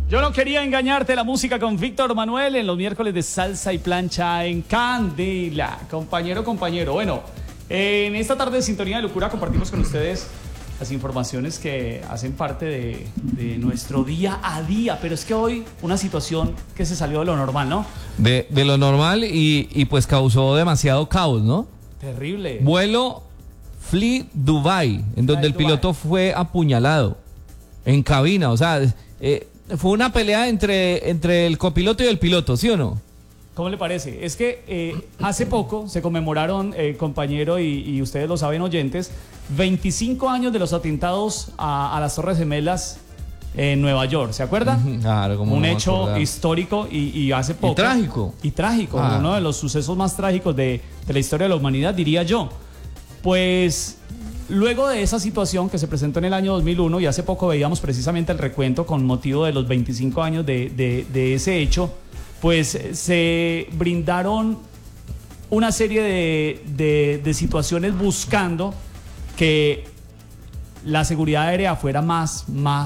Yo no quería engañarte, la música con Víctor Manuel en los miércoles de Salsa y Plancha en Candela. Compañero. Bueno, en esta tarde de Sintonía de Locura compartimos con ustedes las informaciones que hacen parte de nuestro día a día. Pero es que hoy una situación que se salió de lo normal, ¿no? De lo normal y pues causó demasiado caos, ¿no? Terrible. Vuelo Fly-Dubai, en donde el piloto fue apuñalado en cabina, o sea, fue una pelea entre el copiloto y el piloto, ¿sí o no? ¿Cómo le parece? Es que hace poco se conmemoraron, compañero, y ustedes lo saben, oyentes, 25 años de los atentados a las Torres Gemelas en Nueva York, ¿se acuerdan? Claro, como un no hecho acordar. Histórico y hace poco. Y trágico. Uno de los sucesos más trágicos de la historia de la humanidad, diría yo. Pues luego de esa situación que se presentó en el año 2001, y hace poco veíamos precisamente el recuento con motivo de los 25 años de ese hecho, pues se brindaron una serie de situaciones buscando que la seguridad aérea fuera más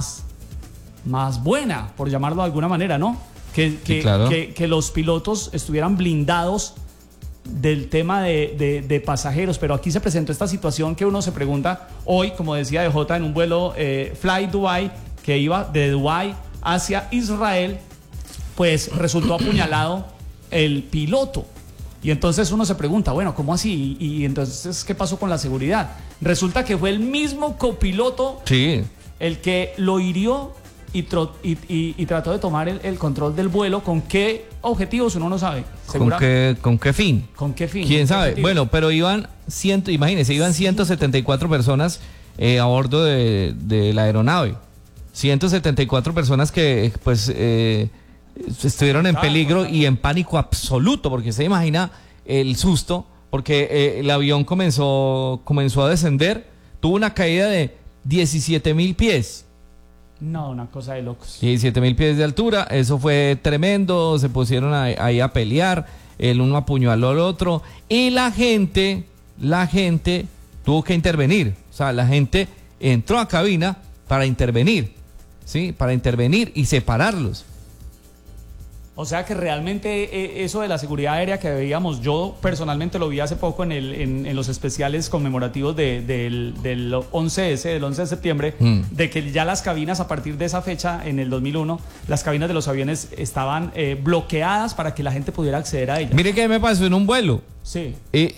buena, por llamarlo de alguna manera, ¿no? Sí, claro. Que los pilotos estuvieran blindados del tema de pasajeros. Pero aquí se presentó esta situación que uno se pregunta hoy, como decía DJ, en un vuelo Fly Dubai que iba de Dubái hacia Israel, pues resultó apuñalado el piloto. Y entonces uno se pregunta, bueno, ¿cómo así? Y entonces, ¿qué pasó con la seguridad? Resulta que fue el mismo copiloto el que lo hirió y trató de tomar el control del vuelo. ¿Con qué objetivos? Uno no sabe. ¿Con qué fin? ¿Con qué fin? ¿Quién sabe? Bueno, pero iban 174 personas a bordo de la aeronave. 174 personas que pues estuvieron en peligro y en pánico absoluto, porque se imagina el susto, porque el avión comenzó a descender, tuvo una caída de 17.000 pies. No, una cosa de locos. 17.000 pies de altura, eso fue tremendo, se pusieron ahí a pelear, el uno apuñaló al otro, y la gente tuvo que intervenir, o sea, la gente entró a cabina para intervenir, ¿sí? Para intervenir y separarlos. O sea que realmente eso de la seguridad aérea que veíamos, yo personalmente lo vi hace poco en los especiales conmemorativos del 11S, del 11 de septiembre, de que ya las cabinas a partir de esa fecha, en el 2001, las cabinas de los aviones estaban bloqueadas para que la gente pudiera acceder a ellas. Mire qué me pasó en un vuelo. Sí.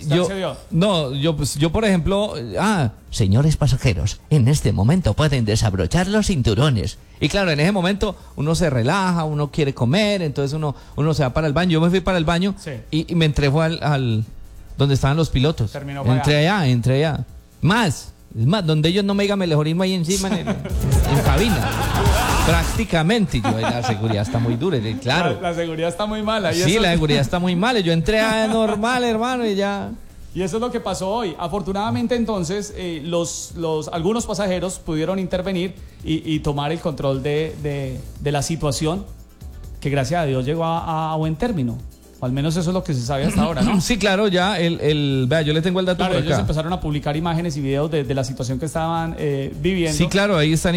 Yo por ejemplo, Señores pasajeros, en este momento pueden desabrochar los cinturones. y claro, en ese momento uno se relaja, uno quiere comer, entonces uno se va para el baño. Yo me fui para el baño y me entré al donde estaban los pilotos. Entré allá. Es más, donde ellos no me digan, me mejor irme ahí encima en cabina. Prácticamente, la seguridad está muy dura, claro. La seguridad está muy mala. Sí, la seguridad está muy mala. Yo entré a normal, hermano, y ya. Y eso es lo que pasó hoy. Afortunadamente, entonces, algunos pasajeros pudieron intervenir y tomar el control de la situación, que gracias a Dios llegó a buen término. O al menos eso es lo que se sabe hasta ahora, ¿no? Sí, claro, ya vea, yo le tengo el dato por acá. Ellos empezaron a publicar imágenes y videos de la situación que estaban viviendo. Sí, claro, ahí están